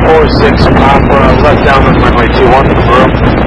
46 Papa, left down on runway 21, confirm.